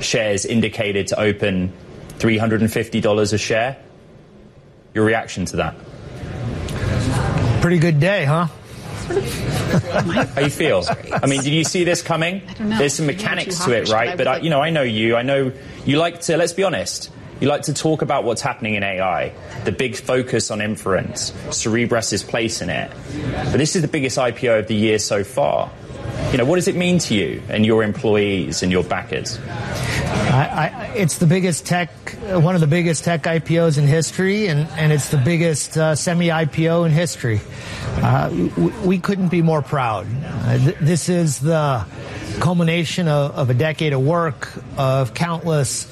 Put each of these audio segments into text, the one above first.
shares indicated to open $350 a share. Your reaction to that? Pretty good day, huh? How you feel? I mean, did you see this coming? I don't know. There's some mechanics to it, right? But I know you. I know you like to. Let's be honest. You like to talk about what's happening in AI, the big focus on inference, Cerebras' place in it. But this is the biggest IPO of the year so far. What does it mean to you and your employees and your backers? It's the biggest one of the biggest tech IPOs in history, and it's the biggest semi-IPO in history. We couldn't be more proud. This is the culmination of a decade of work, of countless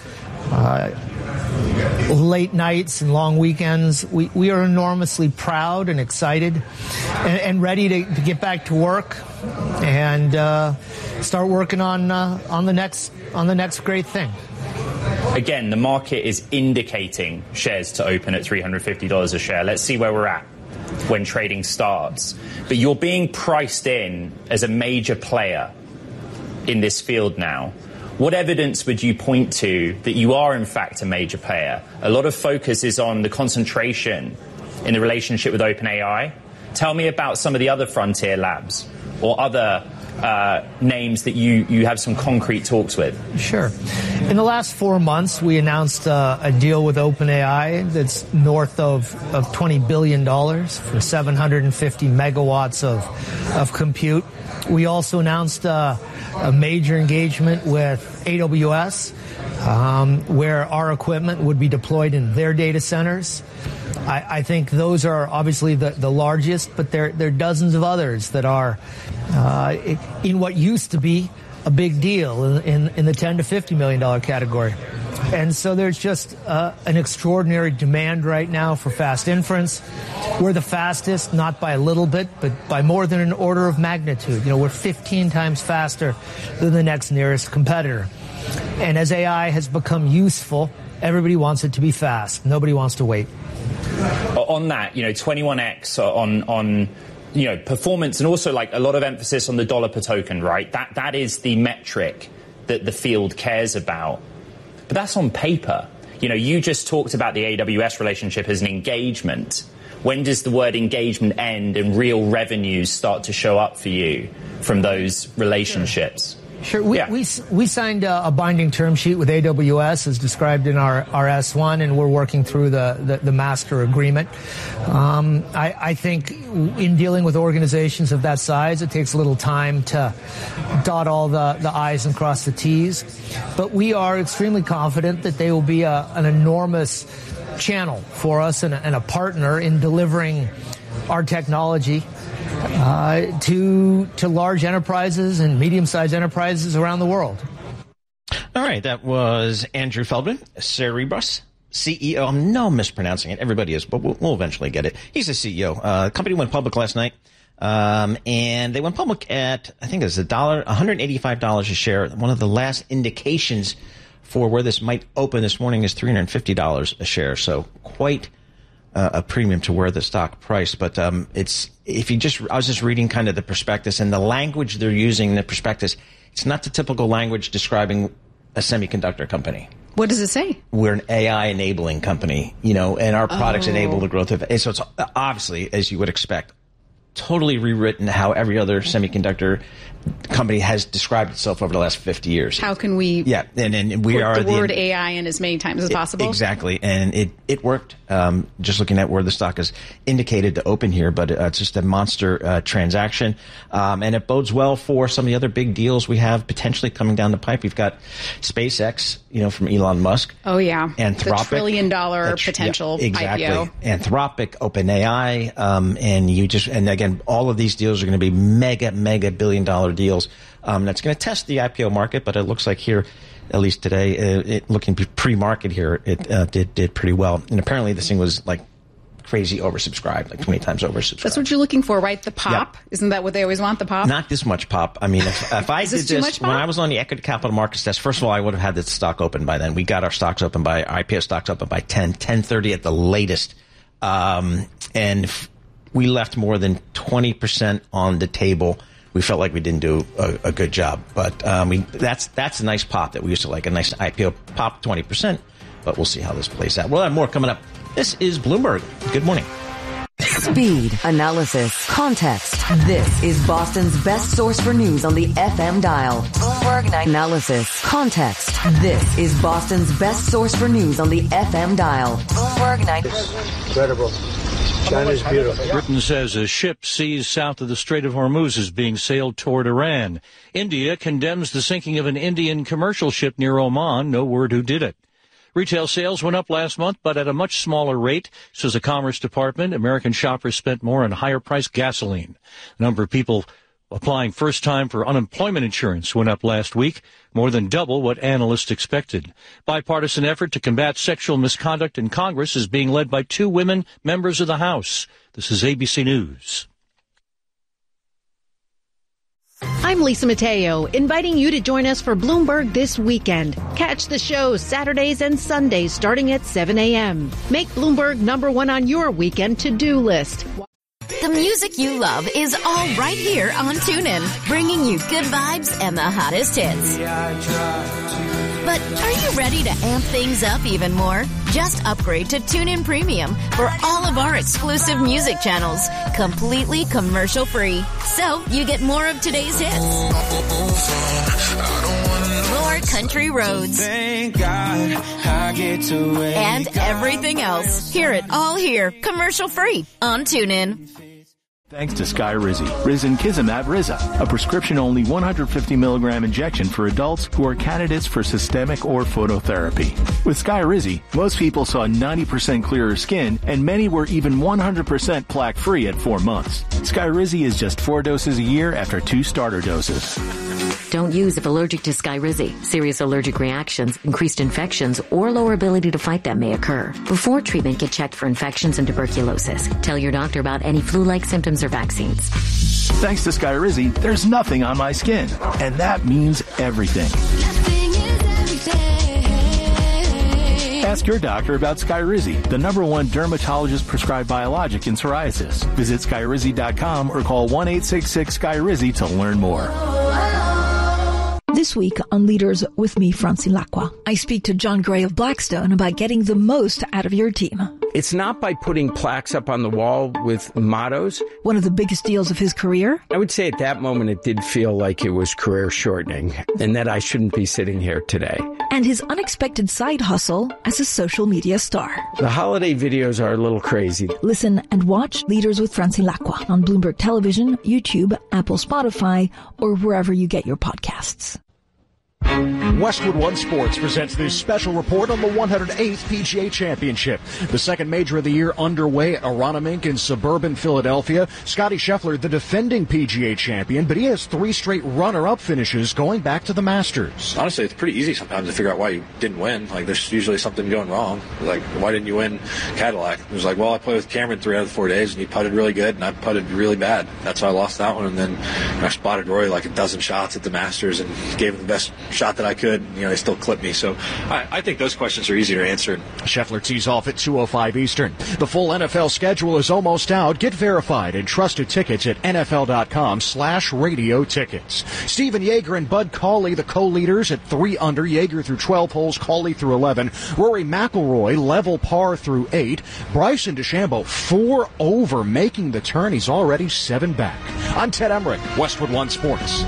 late nights and long weekends. We are enormously proud and excited and ready to get back to work and start working on the next great thing. Again, the market is indicating shares to open at $350 a share. Let's see where we're at when trading starts. But you're being priced in as a major player in this field now. What evidence would you point to that you are, in fact, a major player? A lot of focus is on the concentration in the relationship with OpenAI. Tell me about some of the other frontier labs or other names that you have some concrete talks with. Sure. In the last 4 months, we announced a deal with OpenAI that's north of $20 billion for 750 megawatts of compute. We also announced a major engagement with AWS, where our equipment would be deployed in their data centers. I think those are obviously the largest, but there are dozens of others that are in what used to be a big deal in the $10 to $50 million category. And so there's just an extraordinary demand right now for fast inference. We're the fastest, not by a little bit, but by more than an order of magnitude. We're 15 times faster than the next nearest competitor. And as AI has become useful, everybody wants it to be fast. Nobody wants to wait. On that, 21x on performance, and also like a lot of emphasis on the dollar per token, right? That is the metric that the field cares about. But that's on paper. You just talked about the AWS relationship as an engagement. When does the word engagement end and real revenues start to show up for you from those relationships? Sure. We signed a binding term sheet with AWS as described in our S1, and we're working through the master agreement. I think in dealing with organizations of that size, it takes a little time to dot all the I's and cross the T's. But we are extremely confident that they will be an enormous channel for us and a partner in delivering our technology to large enterprises and medium-sized enterprises around the world. All right, that was Andrew Feldman, Cerebras CEO. I'm mispronouncing it. Everybody is, but we'll eventually get it. He's the CEO. The company went public last night, and they went public at, I think it was $185 a share. One of the last indications for where this might open this morning is $350 a share. So quite a premium to where the stock priced. But I was just reading kind of the prospectus, and the language they're using in the prospectus, it's not the typical language describing a semiconductor company. What does it say? We're an AI enabling company, and our products enable the growth of it. So it's obviously, as you would expect, totally rewritten how every other semiconductor company has described itself over the last 50 years. How can we and we are the word AI in as many times as possible? Exactly. And it worked. Just looking at where the stock is indicated to open here, but it's just a monster transaction. And it bodes well for some of the other big deals we have potentially coming down the pipe. We've got SpaceX, from Elon Musk. Oh, yeah. Anthropic. The $1 trillion potential exactly. IPO. Anthropic, OpenAI. And again, all of these deals are going to be mega billion-dollar deals. That's going to test the IPO market, but it looks like here, at least today, looking pre-market here, it did pretty well. And apparently this thing was like crazy oversubscribed, like 20 times oversubscribed. That's what you're looking for, right? The pop? Yep. Isn't that what they always want, the pop? Not this much pop. I mean, if I did this when I was on the equity capital markets desk, first of all, I would have had the stock open by then. We got our stocks open by IPO stocks open by 10:30 at the latest. And we left more than 20% on the table we felt like we didn't do a good job. But that's a nice pop that we used to like, a nice IPO pop, 20%. But we'll see how this plays out. We'll have more coming up. This is Bloomberg. Good morning. Speed, analysis, context. This is Boston's best source for news on the FM dial. Bloomberg analysis, context. This is Boston's best source for news on the FM dial. Bloomberg 9. Incredible. China's beautiful. Britain says a ship seized south of the Strait of Hormuz is being sailed toward Iran. India condemns the sinking of an Indian commercial ship near Oman. No word who did it. Retail sales went up last month, but at a much smaller rate, says the Commerce Department. American shoppers spent more on higher-priced gasoline. The number of people applying first time for unemployment insurance went up last week, more than double what analysts expected. Bipartisan effort to combat sexual misconduct in Congress is being led by 2 women members of the House. This is ABC News. I'm Lisa Mateo, inviting you to join us for Bloomberg This Weekend. Catch the show Saturdays and Sundays starting at 7 a.m. Make Bloomberg #1 on your weekend to-do list. The music you love is all right here on TuneIn, bringing you good vibes and the hottest hits. But are you ready to amp things up even more? Just upgrade to TuneIn Premium for all of our exclusive music channels, completely commercial-free. So you get more of today's hits, more country roads, and everything else. Hear it all here, commercial-free on TuneIn. Thanks to Skyrizi, Risankizumab Riza, a prescription-only 150 milligram injection for adults who are candidates for systemic or phototherapy. With Skyrizi, most people saw 90% clearer skin, and many were even 100% plaque-free at 4 months. Skyrizi is just 4 doses a year after 2 starter doses. Don't use if allergic to Skyrizi. Serious allergic reactions, increased infections, or lower ability to fight them may occur. Before treatment, get checked for infections and tuberculosis. Tell your doctor about any flu-like symptoms or vaccines. Thanks to Skyrizi, there's nothing on my skin. And that means everything. Ask your doctor about Skyrizi, the #1 dermatologist-prescribed biologic in psoriasis. Visit Skyrizi.com or call 1-866-SKYRIZI to learn more. This week on Leaders with me, Francine Lacqua, I speak to John Gray of Blackstone about getting the most out of your team. It's not by putting plaques up on the wall with mottos. One of the biggest deals of his career? I would say at that moment it did feel like it was career shortening and that I shouldn't be sitting here today. And his unexpected side hustle as a social media star. The holiday videos are a little crazy. Listen and watch Leaders with Francine Lacqua on Bloomberg Television, YouTube, Apple, Spotify, or wherever you get your podcasts. Westwood One Sports presents this special report on the 108th PGA Championship. The second major of the year underway at Aronimink in suburban Philadelphia. Scottie Scheffler, the defending PGA champion, but he has 3 straight runner-up finishes going back to the Masters. Honestly, it's pretty easy sometimes to figure out why you didn't win. Like, there's usually something going wrong. Like, why didn't you win Cadillac? It was like, well, I played with Cameron 3 out of the 4 days, and he putted really good, and I putted really bad. That's why I lost that one. And then I spotted Rory like a dozen shots at the Masters and gave him the best shot that I could. You know, they still clipped me. So I think those questions are easier to answer. Scheffler tees off at 2:05 Eastern. The full NFL schedule is almost out. Get verified and trusted tickets at NFL.com/radio tickets. Steven Yeager and Bud Cauley, the co-leaders at 3 under. Yeager through 12 holes, Cauley through 11. Rory McIlroy level par through 8. Bryson DeChambeau 4 over, making the turn. He's already 7 back. I'm Ted Emmerich, Westwood One Sports.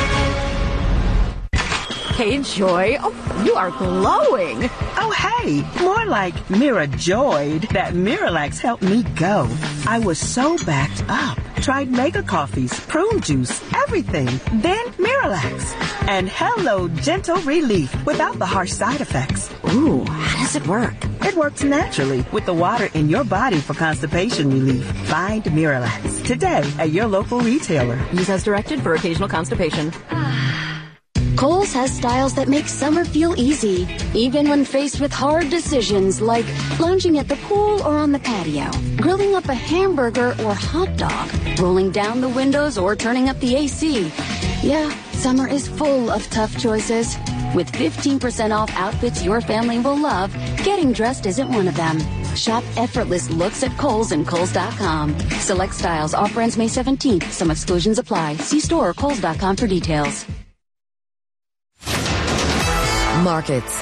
Hey, Joy. Oh, you are glowing. Oh, hey. More like Mira joyed that Miralax helped me go. I was so backed up. Tried mega coffees, prune juice, everything. Then Miralax. And hello, gentle relief without the harsh side effects. Ooh, how does it work? It works naturally with the water in your body for constipation relief. Find Miralax today at your local retailer. Use as directed for occasional constipation. Kohl's has styles that make summer feel easy, even when faced with hard decisions like lounging at the pool or on the patio, grilling up a hamburger or hot dog, rolling down the windows or turning up the AC. Yeah, summer is full of tough choices. With 15% off outfits your family will love, getting dressed isn't one of them. Shop effortless looks at Kohl's and Kohl's.com. Select styles, offer ends May 17th. Some exclusions apply. See store or Kohl's.com for details. Markets.